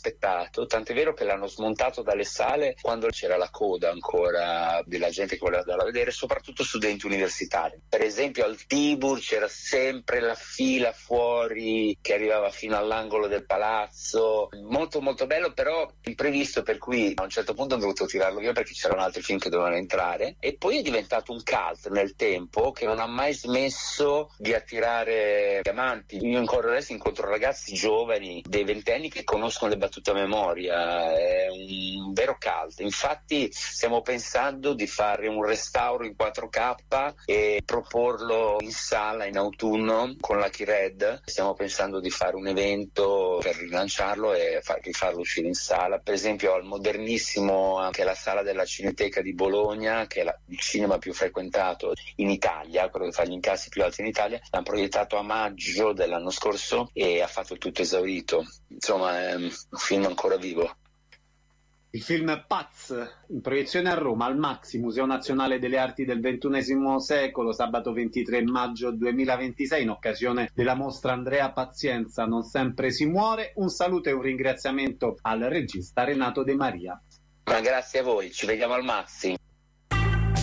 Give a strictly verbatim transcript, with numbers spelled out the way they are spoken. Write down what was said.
aspettato, tant'è vero che l'hanno smontato dalle sale quando c'era la coda ancora della gente che voleva andarla a vedere, soprattutto studenti universitari. Per esempio al Tibur c'era sempre la fila fuori che arrivava fino all'angolo del palazzo, molto molto bello, però imprevisto, per cui a un certo punto ho dovuto tirarlo via perché c'erano altri film che dovevano entrare, e poi è diventato un cult nel tempo che non ha mai smesso di attirare amanti. Io ancora adesso incontro ragazzi giovani dei ventenni che conoscono le battute a memoria, è un vero cult. Infatti stiamo pensando di fare un restauro in quattro K e proporlo in sala in autunno con la Key Red. Stiamo pensando di fare un evento per rilanciarlo e far, rifarlo uscire in sala, per esempio al modernissimo, anche la sala della Cineteca di Bologna, che è la, il cinema più frequentato in Italia, quello che fa gli incassi più alti in Italia. L'hanno proiettato a maggio dell'anno scorso e ha fatto tutto esaurito. Insomma, è un film ancora vivo. Il film Paz, in proiezione a Roma, al Maxi, Museo Nazionale delle Arti del ventunesimo secolo, sabato ventitré maggio duemilaventisei, in occasione della mostra Andrea Pazienza, Non sempre si muore. Un saluto e un ringraziamento al regista Renato De Maria. Ma grazie a voi, ci vediamo al Maxi.